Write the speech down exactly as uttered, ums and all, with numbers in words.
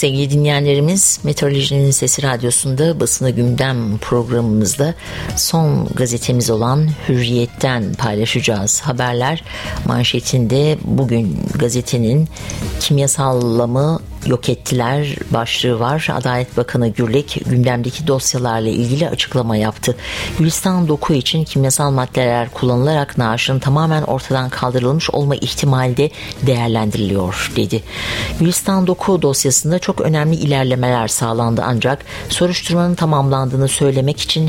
Sevgili dinleyenlerimiz, Meteorolojinin Sesi Radyosu'nda Basını Gündem programımızda son gazetemiz olan Hürriyet'ten paylaşacağız haberler. Manşetinde bugün gazetenin kimyasalla mı yok ettiler başlığı var. Adalet Bakanı Gürlek gündemdeki dosyalarla ilgili açıklama yaptı. Gülistan doku için kimyasal maddeler kullanılarak naaşın tamamen ortadan kaldırılmış olma ihtimali de değerlendiriliyor dedi. Gülistan doku dosyasında çok önemli ilerlemeler sağlandı ancak soruşturmanın tamamlandığını söylemek için